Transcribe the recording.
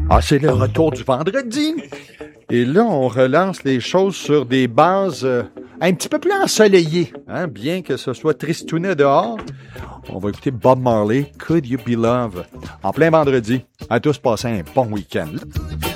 Ah, c'est le retour du vendredi. Et là, on relance les choses sur des bases un petit peu plus ensoleillées. Hein? Bien que ce soit tristounet dehors, on va écouter Bob Marley, Could You Be Love? En plein vendredi. À tous passer un bon week-end.